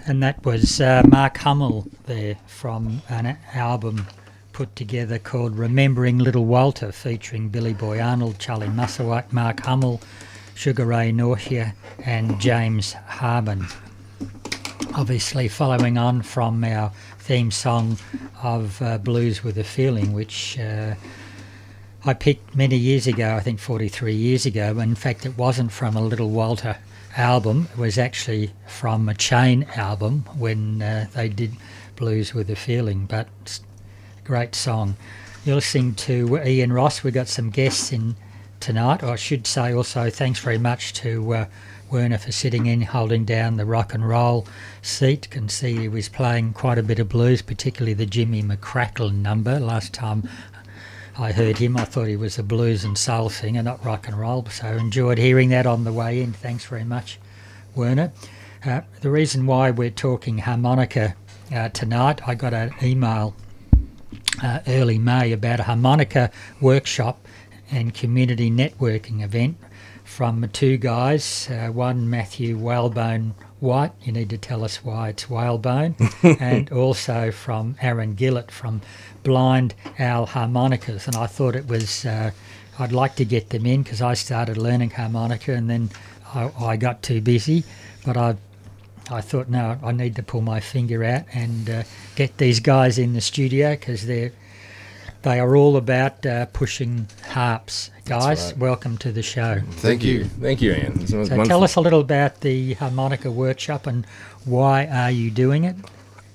And that was Mark Hummel there from an album put together called Remembering Little Walter, featuring Billy Boy Arnold, Charlie Musselwhite, Mark Hummel, Sugar Ray Nortje and James Harmon. Obviously following on from our theme song of Blues with a Feeling, which I picked many years ago, I think 43 years ago. In fact, it wasn't from a Little Walter album. It was actually from a Chain album when they did Blues with a Feeling, but great song. You're listening to Ian Ross. We've got some guests in tonight. I should say also thanks very much to Werner for sitting in, holding down the rock and roll seat. Can see he was playing quite a bit of blues, particularly the Jimmy McCracklin number. Last time I heard him, I thought he was a blues and soul singer, not rock and roll, so enjoyed hearing that on the way in. Thanks very much, Werner. The reason why we're talking harmonica tonight, I got an email early May about a harmonica workshop and community networking event from two guys, one Matthew Whalebone White, you need to tell us why it's Whalebone, and also from Aaron Gillett from Blind Owl Harmonicas. And I thought it was, I'd like to get them in because I started learning harmonica and then I got too busy, but I thought, no, I need to pull my finger out and get these guys in the studio because they are all about pushing harps. Guys, right. Welcome to the show. Thank you. Thank you, Ian. So tell us a little about the harmonica workshop and why are you doing it?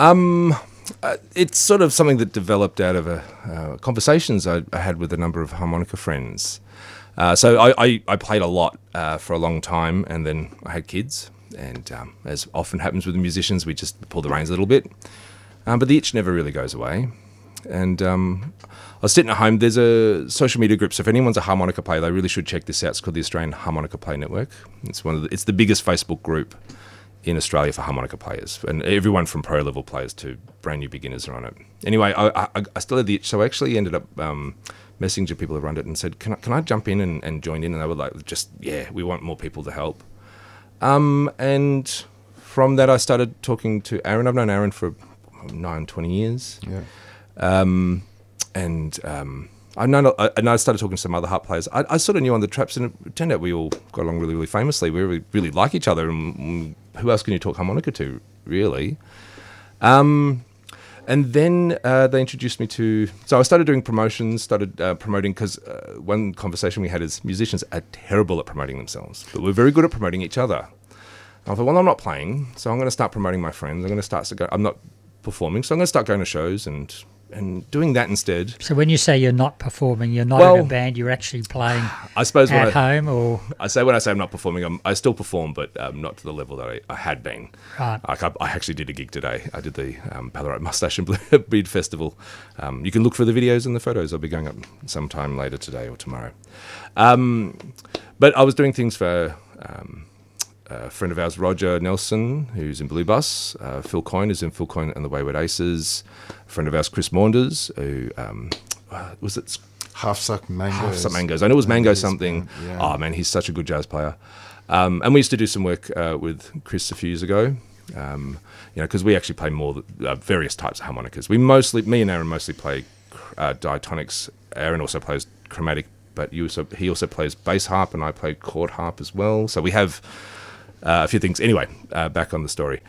It's sort of something that developed out of conversations I had with a number of harmonica friends. So I played a lot for a long time, and then I had kids. And as often happens with the musicians, we just pull the reins a little bit. But the itch never really goes away. And I was sitting at home. There's a social media group, so if anyone's a harmonica player, they really should check this out. It's called the Australian Harmonica Play Network. It's the biggest Facebook group in Australia for harmonica players, and everyone from pro level players to brand new beginners are on it. Anyway, I still had the itch, so I actually ended up messaging people who run it and said, "Can I jump in and join in?" And they were like, we want more people to help. And from that, I started talking to Aaron. I've known Aaron for 20 years. Yeah. I started talking to some other harp players. I sort of knew on the traps, and it turned out we all got along really, really famously. We really like each other, and who else can you talk harmonica to, really? And then they introduced me to... So I started doing promotions, promoting, because one conversation we had is musicians are terrible at promoting themselves, but we're very good at promoting each other. And I thought, well, I'm not playing, so I'm going to start promoting my friends. I'm not performing, so I'm going to start going to shows and doing that instead. So when you say you're not performing, you're not in a band, you're actually playing I suppose at home? Or when I say I'm not performing, I still perform, but not to the level that I had been. Right. I actually did a gig today. I did the Ballarat Mustache and Beard Festival. You can look for the videos and the photos. I'll be going up sometime later today or tomorrow. But I was doing things for... a friend of ours, Roger Nelson, who's in Blue Bus. Phil Coyne is in Phil Coyne and the Wayward Aces. A friend of ours, Chris Maunders, who was it? Half Suck Mangoes. Half Suck Mangoes. I know it was Mango something. Yeah. Oh man, he's such a good jazz player. And we used to do some work with Chris a few years ago. Because we actually play more various types of harmonicas. Me and Aaron mostly play diatonics. Aaron also plays chromatic, but he also plays bass harp, and I play chord harp as well. So we have a few things. Anyway, back on the story.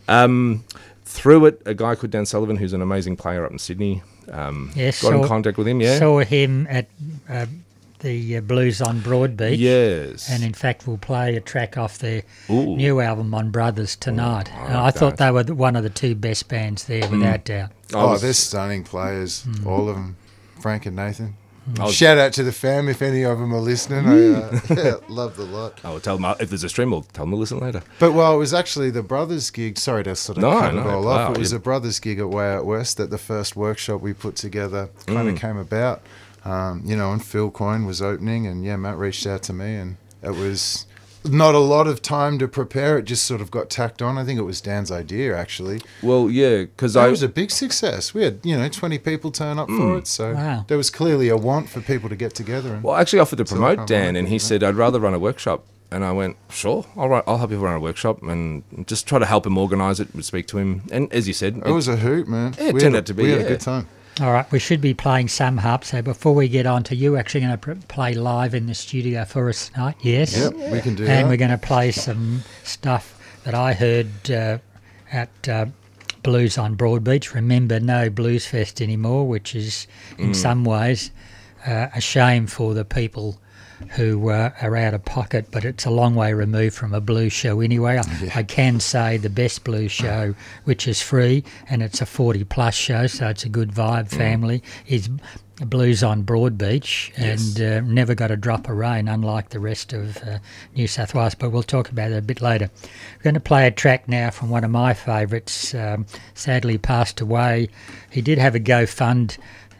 Through it, a guy called Dan Sullivan, who's an amazing player up in Sydney, got in contact with him. Yeah, saw him at the Blues on Broadbeach. Yes, and in fact, we'll play a track off their new album on Brothers tonight. I I thought they were one of the two best bands there, without doubt. They're stunning players, all of them. Frank and Nathan. Shout out to the fam if any of them are listening. I love the lot. I'll tell them if there's a stream. I'll tell them to listen later. But it was actually the Brothers gig. Sorry to sort of cut it all off. It was a Brothers gig at Way Out West that the first workshop we put together kind of came about. And Phil Coyne was opening, and Matt reached out to me, and it was not a lot of time to prepare. It just sort of got tacked on. I think it was Dan's idea, actually. Well, yeah, because it was a big success. We had 20 people turn up for it, so there was clearly a want for people to get together. Well, I actually offered to promote Dan, and he said, I'd rather run a workshop And I went, sure, I'll help you run a workshop, and just try to help him organise it, speak to him. And as you said... It was a hoot, man. Yeah, it turned out to be, We had a good time. All right, we should be playing some harp. So before we get on to you, actually going to play live in the studio for us tonight. Yes. Yep, we can do that. And we're going to play some stuff that I heard at Blues on Broadbeach. Remember, no Blues Fest anymore, which is in some ways a shame for the people who are out of pocket, but it's a long way removed from a blues show anyway. I can say the best blues show, which is free, and it's a 40-plus show, so it's a good vibe family, is Blues on Broadbeach, and never got a drop of rain, unlike the rest of New South Wales, but we'll talk about it a bit later. We're going to play a track now from one of my favourites, sadly passed away. He did have a GoFund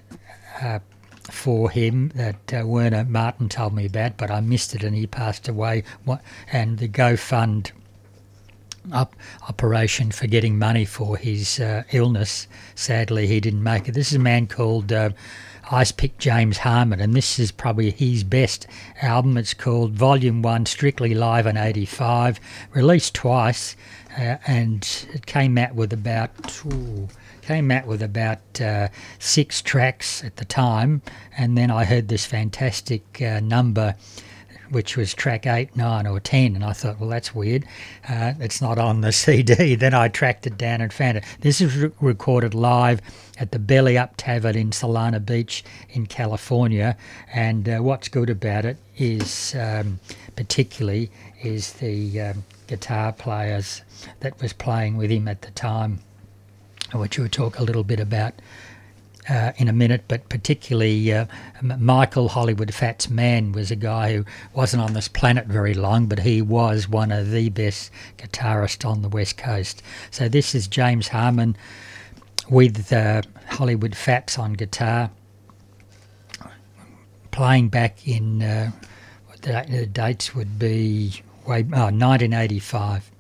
for him that Werner Martin told me about, but I missed it and he passed away. And the GoFund operation for getting money for his illness, sadly he didn't make it. This is a man called Ice Pick James Harman, and this is probably his best album. It's called Volume 1, Strictly Live in 85, released twice, and it came out with about 6 tracks at the time, and then I heard this fantastic number which was track 8, 9 or 10, and I thought, well, that's weird, it's not on the CD. Then I tracked it down and found it. This is recorded live at the Belly Up Tavern in Solana Beach in California, and what's good about it is particularly is the guitar players that was playing with him at the time, which we'll talk a little bit about in a minute, but particularly Michael Hollywood Fats Mann was a guy who wasn't on this planet very long, but he was one of the best guitarists on the West Coast. So this is James Harman with Hollywood Fats on guitar, playing back in, the dates would be 1985.